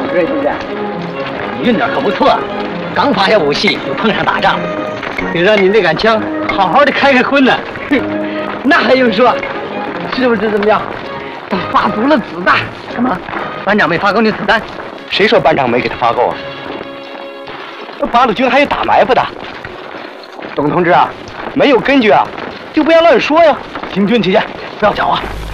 瑞同志，你运点可不错，刚发下武器就碰上打仗，得让你这杆枪好好的开荤呢。那还用说？是不是这么样？他发足了子弹，干嘛？班长没发够你子弹？ 谁说班长没给他发够啊？那八路军还有打埋伏的。董同志啊，没有根据啊，就不要乱说呀。 行军起见，不要搅啊！